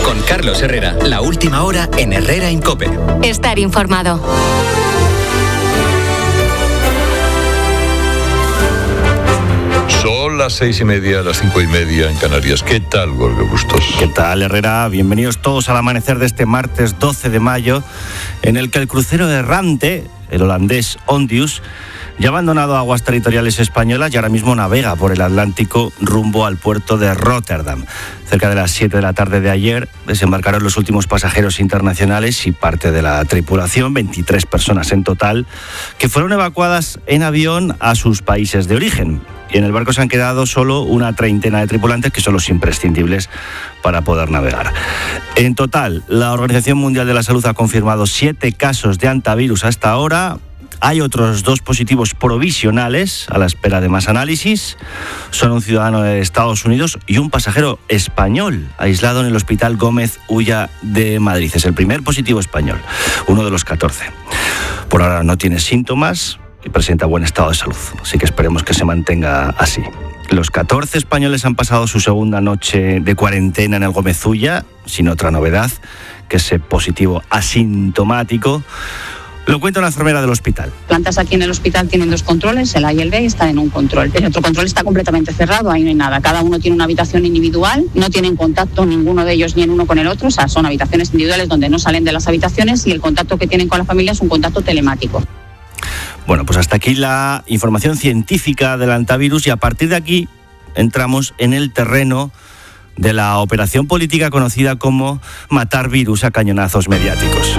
Con Carlos Herrera, la última hora en Herrera en COPE. Estar informado. Son las 6:30, las 5:30 en Canarias. ¿Qué tal, Gorka Bustos? ¿Qué tal, Herrera? Bienvenidos todos al amanecer de este martes 12 de mayo, en el que el crucero errante, el holandés Ondius, ya ha abandonado aguas territoriales españolas y ahora mismo navega por el Atlántico rumbo al puerto de Rotterdam. Cerca de las 7 de la tarde de ayer desembarcaron los últimos pasajeros internacionales y parte de la tripulación, 23 personas en total, que fueron evacuadas en avión a sus países de origen. Y en el barco se han quedado solo una treintena de tripulantes, que son los imprescindibles para poder navegar. En total, la Organización Mundial de la Salud ha confirmado 7 casos de hantavirus hasta ahora. Hay otros 2 positivos provisionales a la espera de más análisis. Son un ciudadano de Estados Unidos y un pasajero español aislado en el Hospital Gómez Ulla de Madrid. Es el primer positivo español, uno de los 14. Por ahora no tiene síntomas y presenta buen estado de salud, así que esperemos que se mantenga así. Los 14 españoles han pasado su segunda noche de cuarentena en el Gómez Ulla, sin otra novedad que ese positivo asintomático. Lo cuenta una enfermera del hospital. Plantas aquí en el hospital tienen 2 controles, el A y el B, están en un control. El otro control está completamente cerrado, ahí no hay nada. Cada uno tiene una habitación individual, no tienen contacto ninguno de ellos ni en uno con el otro, o sea, son habitaciones individuales donde no salen de las habitaciones y el contacto que tienen con la familia es un contacto telemático. Bueno, pues hasta aquí la información científica del hantavirus y a partir de aquí entramos en el terreno de la operación política conocida como matar virus a cañonazos mediáticos.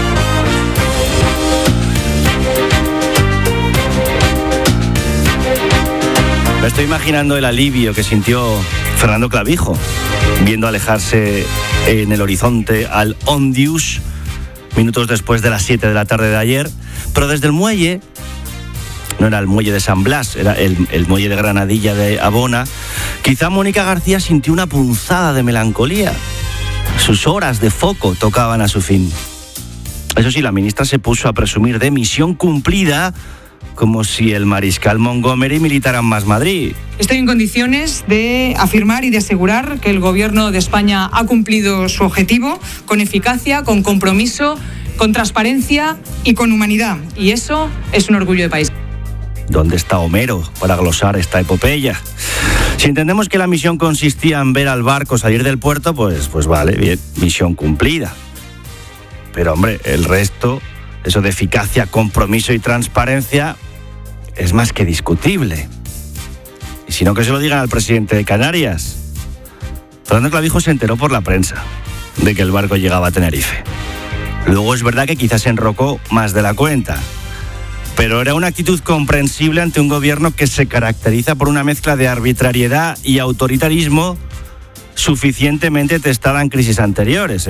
Me estoy imaginando el alivio que sintió Fernando Clavijo viendo alejarse en el horizonte al Ondius minutos después de las 7 de la tarde de ayer, pero desde el muelle, no era el muelle de San Blas, era el muelle de Granadilla de Abona, quizá Mónica García sintió una punzada de melancolía. Sus horas de foco tocaban a su fin. Eso sí, la ministra se puso a presumir de misión cumplida, como si el mariscal Montgomery militara en Más Madrid. Estoy en condiciones de afirmar y de asegurar que el Gobierno de España ha cumplido su objetivo con eficacia, con compromiso, con transparencia y con humanidad. Y eso es un orgullo de país. ¿Dónde está Homero para glosar esta epopeya? Si entendemos que la misión consistía en ver al barco salir del puerto, pues vale, bien, misión cumplida. Pero hombre, el resto, eso de eficacia, compromiso y transparencia, es más que discutible. Y si no, que se lo digan al presidente de Canarias. Fernando Clavijo se enteró por la prensa de que el barco llegaba a Tenerife. Luego es verdad que quizás se enrocó más de la cuenta, pero era una actitud comprensible ante un gobierno que se caracteriza por una mezcla de arbitrariedad y autoritarismo suficientemente testada en crisis anteriores,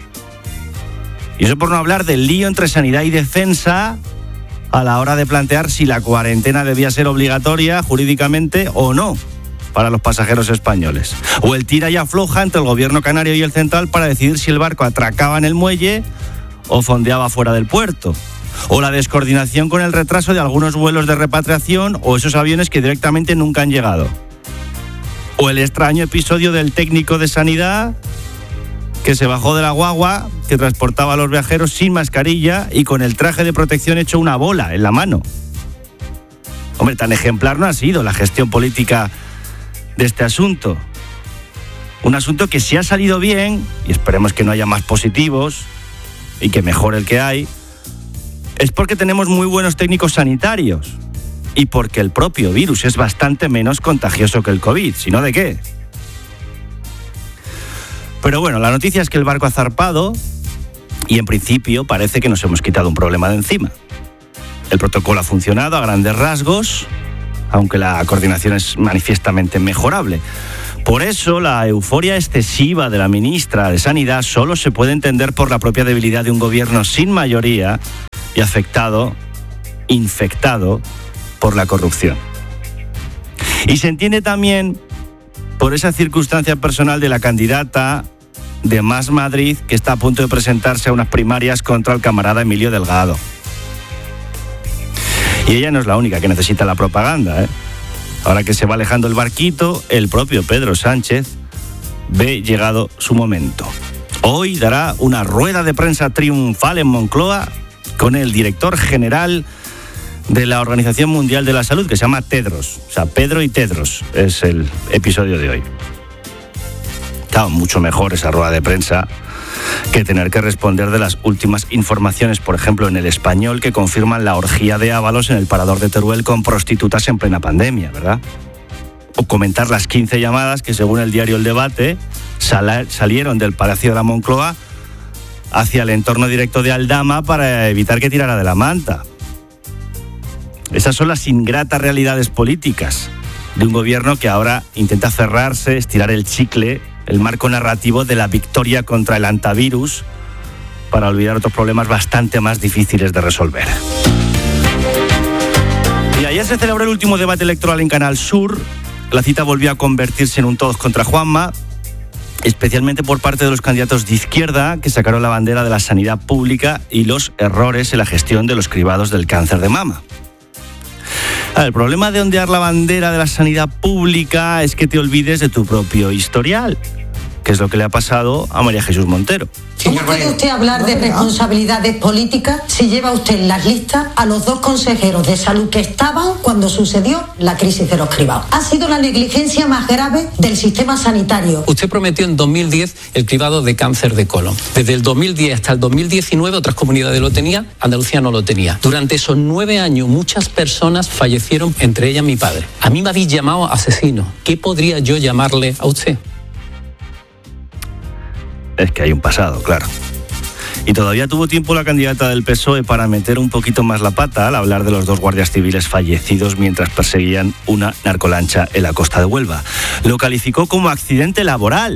Y eso por no hablar del lío entre sanidad y defensa a la hora de plantear si la cuarentena debía ser obligatoria jurídicamente o no para los pasajeros españoles. O el tira y afloja entre el gobierno canario y el central para decidir si el barco atracaba en el muelle o fondeaba fuera del puerto. O la descoordinación con el retraso de algunos vuelos de repatriación o esos aviones que directamente nunca han llegado. O el extraño episodio del técnico de sanidad que se bajó de la guagua que transportaba a los viajeros sin mascarilla y con el traje de protección hecho una bola en la mano. Hombre, tan ejemplar no ha sido la gestión política de este asunto. Un asunto que si ha salido bien, y esperemos que no haya más positivos y que mejore el que hay, es porque tenemos muy buenos técnicos sanitarios y porque el propio virus es bastante menos contagioso que el COVID, si no, ¿de qué? Pero bueno, la noticia es que el barco ha zarpado y en principio parece que nos hemos quitado un problema de encima. El protocolo ha funcionado a grandes rasgos, aunque la coordinación es manifiestamente mejorable. Por eso la euforia excesiva de la ministra de Sanidad solo se puede entender por la propia debilidad de un gobierno sin mayoría y infectado por la corrupción. Y se entiende también por esa circunstancia personal de la candidata de Más Madrid que está a punto de presentarse a unas primarias contra el camarada Emilio Delgado. Y ella no es la única que necesita la propaganda, Ahora que se va alejando el barquito, el propio Pedro Sánchez ve llegado su momento. Hoy dará una rueda de prensa triunfal en Moncloa con el director general de la Organización Mundial de la Salud, que se llama Tedros. O sea, Pedro y Tedros es el episodio de hoy. Claro, mucho mejor esa rueda de prensa que tener que responder de las últimas informaciones, por ejemplo, en El Español, que confirman la orgía de Ábalos en el Parador de Teruel con prostitutas en plena pandemia, ¿verdad? O comentar las 15 llamadas que, según el diario El Debate, salieron del Palacio de la Moncloa hacia el entorno directo de Aldama para evitar que tirara de la manta. Esas son las ingratas realidades políticas de un gobierno que ahora intenta cerrarse, estirar el chicle, el marco narrativo de la victoria contra el antivirus para olvidar otros problemas bastante más difíciles de resolver. Y ayer se celebró el último debate electoral en Canal Sur. La cita volvió a convertirse en un todos contra Juanma, especialmente por parte de los candidatos de izquierda que sacaron la bandera de la sanidad pública y los errores en la gestión de los cribados del cáncer de mama. El problema de ondear la bandera de la sanidad pública es que te olvides de tu propio historial, que es lo que le ha pasado a María Jesús Montero. ¿Cómo puede usted hablar de responsabilidades políticas si lleva usted en las listas a los 2 consejeros de salud que estaban cuando sucedió la crisis de los cribados? Ha sido la negligencia más grave del sistema sanitario. Usted prometió en 2010 el cribado de cáncer de colon. Desde el 2010 hasta el 2019 otras comunidades lo tenían, Andalucía no lo tenía. Durante esos 9 años muchas personas fallecieron, entre ellas mi padre. A mí me habéis llamado asesino. ¿Qué podría yo llamarle a usted? Es que hay un pasado, claro. Y todavía tuvo tiempo la candidata del PSOE para meter un poquito más la pata al hablar de los 2 guardias civiles fallecidos mientras perseguían una narcolancha en la costa de Huelva. Lo calificó como accidente laboral.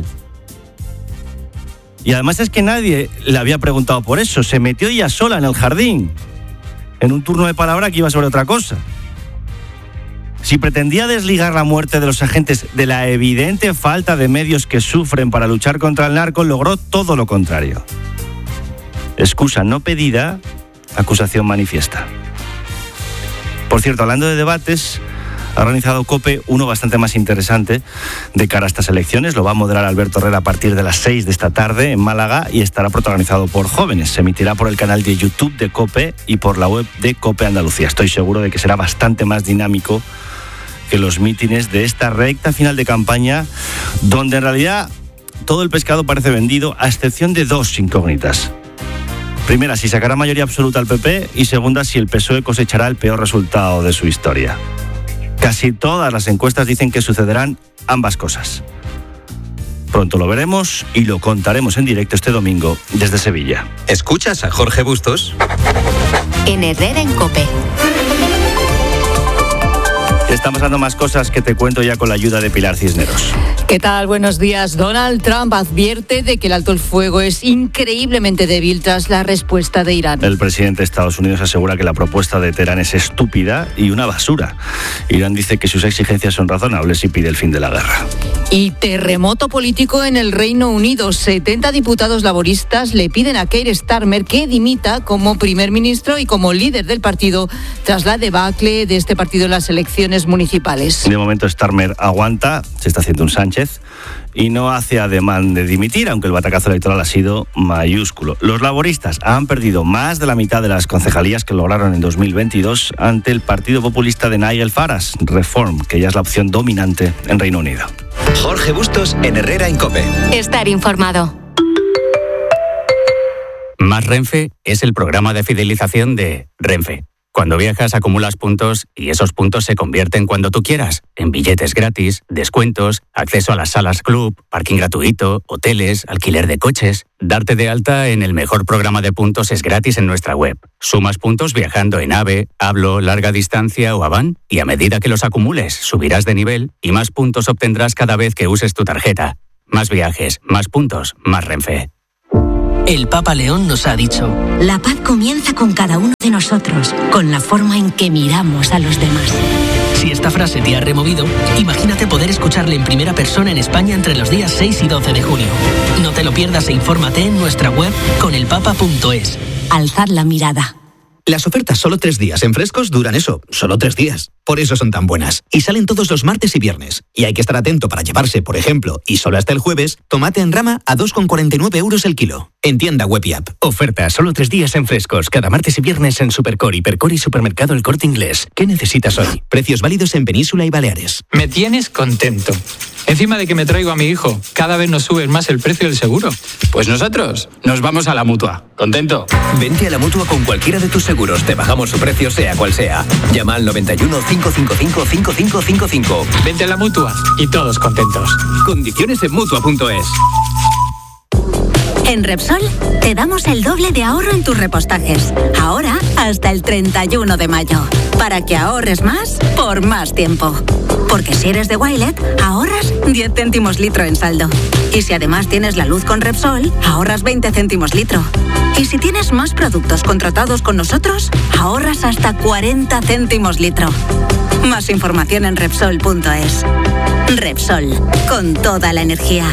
Y además es que nadie le había preguntado por eso. Se metió ella sola en el jardín, en un turno de palabra que iba sobre otra cosa. Si pretendía desligar la muerte de los agentes de la evidente falta de medios que sufren para luchar contra el narco, logró todo lo contrario. Excusa no pedida, acusación manifiesta. Por cierto, hablando de debates, ha organizado COPE uno bastante más interesante de cara a estas elecciones. Lo va a moderar Alberto Herrera a partir de las 6 de esta tarde en Málaga y estará protagonizado por jóvenes. Se emitirá por el canal de YouTube de COPE y por la web de COPE Andalucía. Estoy seguro de que será bastante más dinámico que los mítines de esta recta final de campaña, donde en realidad todo el pescado parece vendido, a excepción de 2 incógnitas. Primera, si sacará mayoría absoluta al PP, y segunda, si el PSOE cosechará el peor resultado de su historia. Casi todas las encuestas dicen que sucederán ambas cosas. Pronto lo veremos y lo contaremos en directo este domingo desde Sevilla. ¿Escuchas a Jorge Bustos? En Herrera en COPE. Estamos dando más cosas que te cuento ya con la ayuda de Pilar Cisneros. ¿Qué tal? Buenos días. Donald Trump advierte de que el alto el fuego es increíblemente débil tras la respuesta de Irán. El presidente de Estados Unidos asegura que la propuesta de Teherán es estúpida y una basura. Irán dice que sus exigencias son razonables y pide el fin de la guerra. Y terremoto político en el Reino Unido. 70 diputados laboristas le piden a Keir Starmer que dimita como primer ministro y como líder del partido tras la debacle de este partido en las elecciones municipales. De momento Starmer aguanta, se está haciendo un Sánchez y no hace ademán de dimitir, aunque el batacazo electoral ha sido mayúsculo. Los laboristas han perdido más de la mitad de las concejalías que lograron en 2022 ante el partido populista de Nigel Farage, Reform, que ya es la opción dominante en Reino Unido. Jorge Bustos en Herrera en COPE. Estar informado. Más Renfe es el programa de fidelización de Renfe. Cuando viajas acumulas puntos y esos puntos se convierten cuando tú quieras en billetes gratis, descuentos, acceso a las salas club, parking gratuito, hoteles, alquiler de coches. Darte de alta en el mejor programa de puntos es gratis en nuestra web. Sumas puntos viajando en AVE, Hablo, Larga Distancia o Avan y a medida que los acumules subirás de nivel y más puntos obtendrás cada vez que uses tu tarjeta. Más viajes, más puntos, más Renfe. El Papa León nos ha dicho: la paz comienza con cada uno de nosotros, con la forma en que miramos a los demás. Si esta frase te ha removido, imagínate poder escucharle en primera persona en España entre los días 6 y 12 de junio. No te lo pierdas e infórmate en nuestra web conelpapa.es. Alzad la mirada. Las ofertas solo 3 días en Frescos duran eso, solo 3 días. Por eso son tan buenas. Y salen todos los martes y viernes. Y hay que estar atento para llevarse, por ejemplo, y solo hasta el jueves, tomate en rama a 2,49 euros el kilo. En tienda web y app. Oferta solo 3 días en Frescos. Cada martes y viernes en Supercore, Hipercore y Supermercado El Corte Inglés. ¿Qué necesitas hoy? Precios válidos en Península y Baleares. Me tienes contento. Encima de que me traigo a mi hijo, cada vez nos subes más el precio del seguro. Pues nosotros nos vamos a la Mutua. ¿Contento? Vente a la Mutua con cualquiera de tus seguros. Te bajamos su precio sea cual sea. Llama al 91 555 5555. Vente a la Mutua y todos contentos. Condiciones en Mutua.es. En Repsol te damos el doble de ahorro en tus repostajes. Ahora hasta el 31 de mayo. Para que ahorres más por más tiempo. Porque si eres de Wilet, ahorras 10 céntimos litro en saldo. Y si además tienes la luz con Repsol, ahorras 20 céntimos litro. Y si tienes más productos contratados con nosotros, ahorras hasta 40 céntimos litro. Más información en Repsol.es. Repsol, con toda la energía.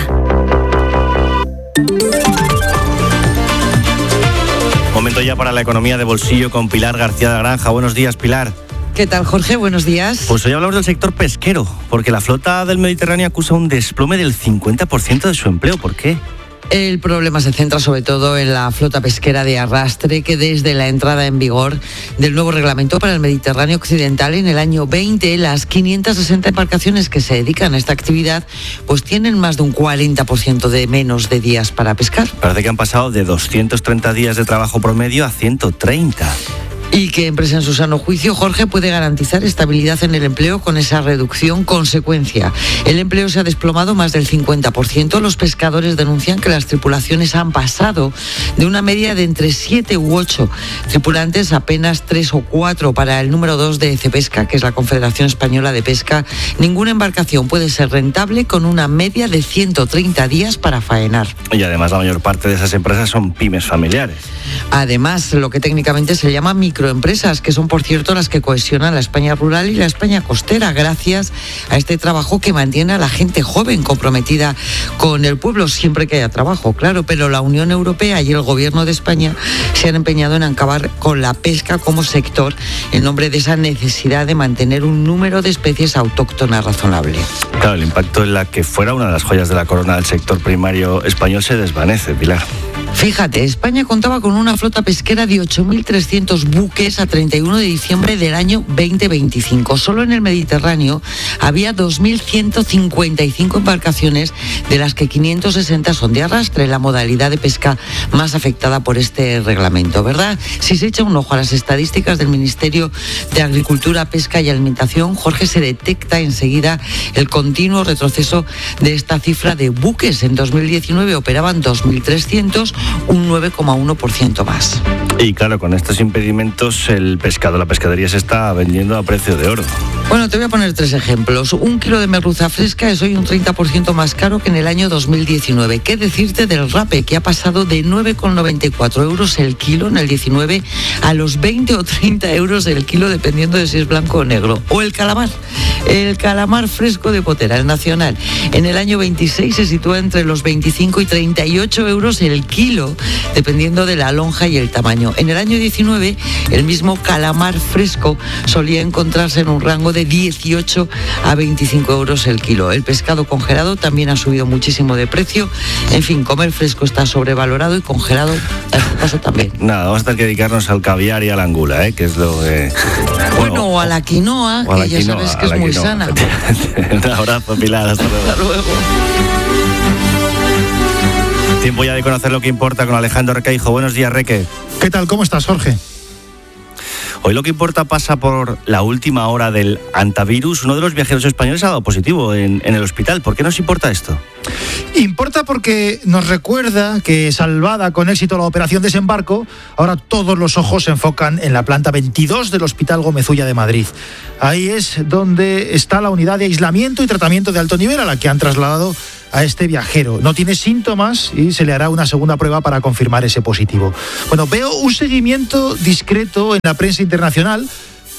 Momento ya para la economía de bolsillo con Pilar García de la Granja. Buenos días, Pilar. ¿Qué tal, Jorge? Buenos días. Pues hoy hablamos del sector pesquero, porque la flota del Mediterráneo acusa un desplome del 50% de su empleo. ¿Por qué? El problema se centra sobre todo en la flota pesquera de arrastre, que desde la entrada en vigor del nuevo reglamento para el Mediterráneo occidental en el año 20, las 560 embarcaciones que se dedican a esta actividad pues tienen más de un 40% de menos de días para pescar. Parece que han pasado de 230 días de trabajo promedio a 130. ¿Y qué empresa en su sano juicio, Jorge, puede garantizar estabilidad en el empleo con esa reducción consecuencia? El empleo se ha desplomado más del 50%. Los pescadores denuncian que las tripulaciones han pasado de una media de entre 7 u 8 tripulantes a apenas 3 o 4. Para el número 2 de Cepesca, que es la Confederación Española de Pesca, ninguna embarcación puede ser rentable con una media de 130 días para faenar. Y además la mayor parte de esas empresas son pymes familiares. Además, lo que técnicamente se llama microempresas, que son, por cierto, las que cohesionan la España rural y la España costera, gracias a este trabajo que mantiene a la gente joven comprometida con el pueblo, siempre que haya trabajo, claro. Pero la Unión Europea y el Gobierno de España se han empeñado en acabar con la pesca como sector en nombre de esa necesidad de mantener un número de especies autóctonas razonable. Claro, el impacto en la que fuera una de las joyas de la corona del sector primario español se desvanece, Pilar. Fíjate, España contaba con una flota pesquera de 8.300 buques a 31 de diciembre del año 2025. Solo en el Mediterráneo había 2.155 embarcaciones, de las que 560 son de arrastre, la modalidad de pesca más afectada por este reglamento, ¿verdad? Si se echa un ojo a las estadísticas del Ministerio de Agricultura, Pesca y Alimentación, Jorge, se detecta enseguida el continuo retroceso de esta cifra de buques. En 2019 operaban 2.300, un 9,1% más. Y claro, con estos impedimentos el pescado, la pescadería se está vendiendo a precio de oro. Bueno, te voy a poner 3 ejemplos. Un kilo de merluza fresca es hoy un 30% más caro que en el año 2019. ¿Qué decirte del rape, que ha pasado de 9,94 euros el kilo en el 19 a los 20 o 30 euros el kilo, dependiendo de si es blanco o negro? O el calamar fresco de Potera, el nacional. En el año 26 se sitúa entre los 25 y 38 euros el kilo, dependiendo de la lonja y el tamaño. En el año 19, el mismo calamar fresco solía encontrarse en un rango de 18 a 25 euros el kilo. El pescado congelado también ha subido muchísimo de precio. En fin, comer fresco está sobrevalorado y congelado paso también. Nada, vamos a tener que dedicarnos al caviar y a la angula, que es lo que... Bueno, o a la quinoa, que ya sabes que es muy sana. Un abrazo, Pilar, hasta luego. Hasta luego. Tiempo ya de conocer lo que importa con Alejandro Requeijo. Buenos días, Reque. ¿Qué tal? ¿Cómo estás, Jorge? Hoy lo que importa pasa por la última hora del antivirus. Uno de los viajeros españoles ha dado positivo en el hospital. ¿Por qué nos importa esto? Importa porque nos recuerda que, salvada con éxito la operación Desembarco, ahora todos los ojos se enfocan en la planta 22 del Hospital Gómez Ulla de Madrid. Ahí es donde está la unidad de aislamiento y tratamiento de alto nivel a la que han trasladado a este viajero. No tiene síntomas y se le hará una segunda prueba para confirmar ese positivo. Bueno, veo un seguimiento discreto en la prensa internacional,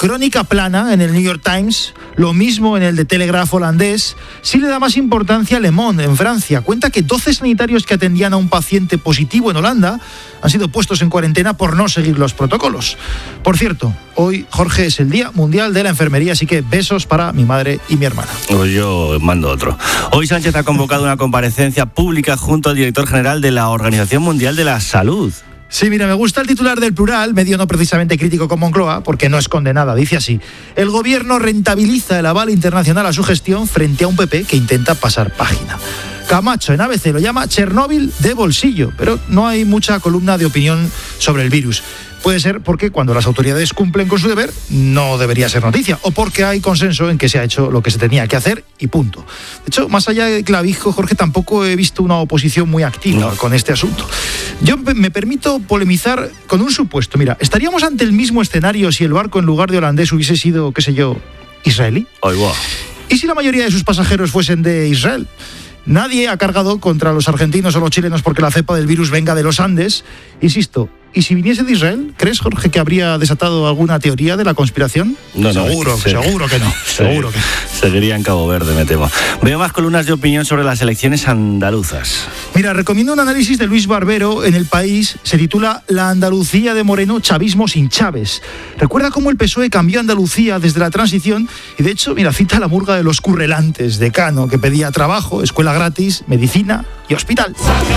crónica plana en el New York Times, lo mismo en el de Telegraph holandés. Sí le da más importancia a Le Monde en Francia. Cuenta que 12 sanitarios que atendían a un paciente positivo en Holanda han sido puestos en cuarentena por no seguir los protocolos. Por cierto, hoy, Jorge, es el Día Mundial de la Enfermería, así que besos para mi madre y mi hermana. Pues yo mando otro. Hoy Sánchez ha convocado una comparecencia pública junto al director general de la Organización Mundial de la Salud. Sí, mira, me gusta el titular del Plural, medio no precisamente crítico con Moncloa, porque no esconde nada. Dice así: el gobierno rentabiliza el aval internacional a su gestión frente a un PP que intenta pasar página. Camacho en ABC lo llama Chernóbil de bolsillo, pero no hay mucha columna de opinión sobre el virus. Puede ser porque cuando las autoridades cumplen con su deber, no debería ser noticia, o porque hay consenso en que se ha hecho lo que se tenía que hacer y punto. De hecho, más allá de Clavijo, Jorge, tampoco he visto una oposición muy activa con este asunto. Yo me permito polemizar con un supuesto. Mira, ¿estaríamos ante el mismo escenario si el barco en lugar de holandés hubiese sido, qué sé yo, israelí? ¿Y si la mayoría de sus pasajeros fuesen de Israel? Nadie ha cargado contra los argentinos o los chilenos porque la cepa del virus venga de los Andes. Insisto, ¿y si viniese de Israel? ¿Crees, Jorge, que habría desatado alguna teoría de la conspiración? Seguro que no. Seguro que no. Seguiría en Cabo Verde, me temo. Veo más columnas de opinión sobre las elecciones andaluzas. Mira, recomiendo un análisis de Luis Barbero en El País. Se titula La Andalucía de Moreno, chavismo sin Chávez. Recuerda cómo el PSOE cambió Andalucía desde la transición y, de hecho, mira, cita la murga de los currelantes de Cano, que pedía trabajo, escuela gratis, medicina y hospital.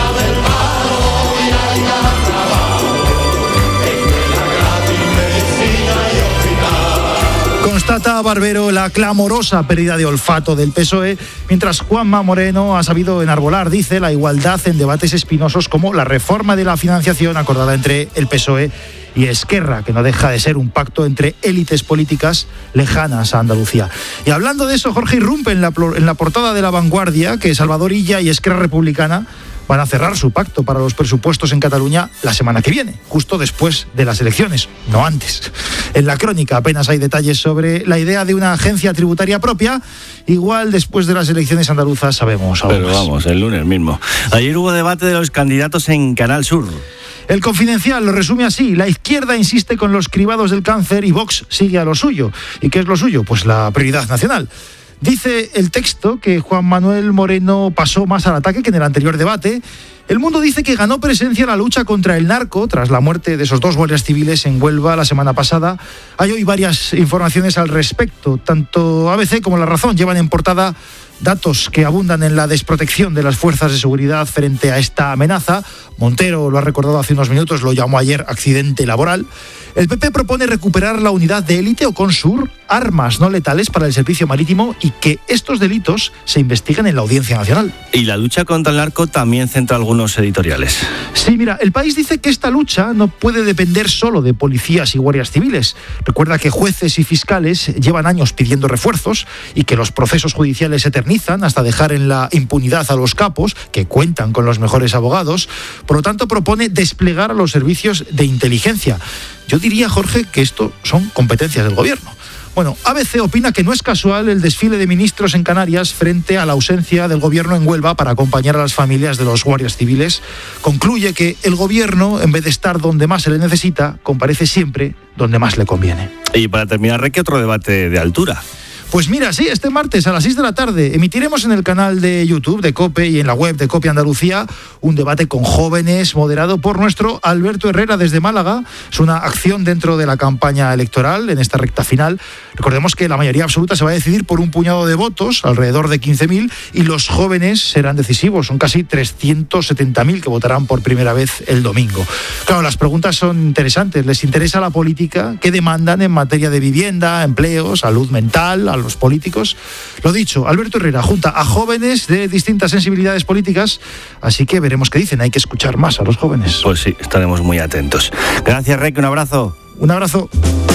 Constata Barbero la clamorosa pérdida de olfato del PSOE, mientras Juanma Moreno ha sabido enarbolar, dice, la igualdad en debates espinosos como la reforma de la financiación acordada entre el PSOE y Esquerra, que no deja de ser un pacto entre élites políticas lejanas a Andalucía. Y hablando de eso, Jorge, irrumpe en la portada de La Vanguardia que Salvador Illa y Esquerra Republicana van a cerrar su pacto para los presupuestos en Cataluña la semana que viene, justo después de las elecciones, no antes. En la crónica apenas hay detalles sobre la idea de una agencia tributaria propia. Igual después de las elecciones andaluzas sabemos algo Pero más. vamos, el lunes mismo. Ayer hubo debate de los candidatos en Canal Sur. El Confidencial lo resume así: la izquierda insiste con los cribados del cáncer y Vox sigue a lo suyo. ¿Y qué es lo suyo? Pues la prioridad nacional. Dice el texto que Juan Manuel Moreno pasó más al ataque que en el anterior debate. El Mundo dice que ganó presencia en la lucha contra el narco tras la muerte de esos 2 guardias civiles en Huelva la semana pasada. Hay hoy varias informaciones al respecto. Tanto ABC como La Razón llevan en portada datos que abundan en la desprotección de las fuerzas de seguridad frente a esta amenaza. Montero lo ha recordado hace unos minutos, lo llamó ayer accidente laboral. El PP propone recuperar la unidad de élite o Consur, armas no letales para el servicio marítimo y que estos delitos se investiguen en la Audiencia Nacional. Y la lucha contra el narco también centra algunos editoriales. Sí, mira, El País dice que esta lucha no puede depender solo de policías y guardias civiles. Recuerda que jueces y fiscales llevan años pidiendo refuerzos y que los procesos judiciales se eternizan hasta dejar en la impunidad a los capos, que cuentan con los mejores abogados. Por lo tanto, propone desplegar a los servicios de inteligencia. Yo diría, Jorge, que esto son competencias del gobierno. Bueno, ABC opina que no es casual el desfile de ministros en Canarias frente a la ausencia del gobierno en Huelva para acompañar a las familias de los guardias civiles. Concluye que el gobierno, en vez de estar donde más se le necesita, comparece siempre donde más le conviene. Y para terminar, Reque, otro debate de altura. Pues mira, sí, este martes a las 6 de la tarde emitiremos en el canal de YouTube de COPE y en la web de COPE Andalucía un debate con jóvenes moderado por nuestro Alberto Herrera desde Málaga. Es una acción dentro de la campaña electoral en esta recta final. Recordemos que la mayoría absoluta se va a decidir por un puñado de votos, alrededor de 15.000, y los jóvenes serán decisivos. Son casi 370.000 que votarán por primera vez el domingo. Claro, las preguntas son interesantes. ¿Les interesa la política? ¿Qué demandan en materia de vivienda, empleo, salud mental, a los políticos? Lo dicho, Alberto Herrera junta a jóvenes de distintas sensibilidades políticas, así que veremos qué dicen. Hay que escuchar más a los jóvenes. Pues sí, estaremos muy atentos. Gracias, Reque, un abrazo. Un abrazo.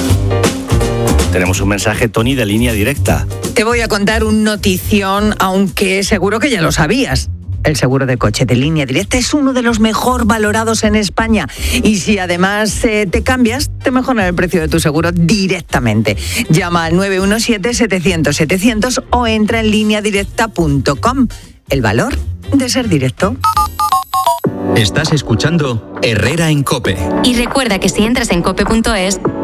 Tenemos un mensaje, Tony, de Línea Directa. Te voy a contar un notición, aunque seguro que ya lo sabías. El seguro de coche de Línea Directa es uno de los mejor valorados en España. Y si además te cambias, te mejoran el precio de tu seguro directamente. Llama al 917-700-700 o entra en lineadirecta.com. El valor de ser directo. Estás escuchando Herrera en COPE. Y recuerda que si entras en cope.es,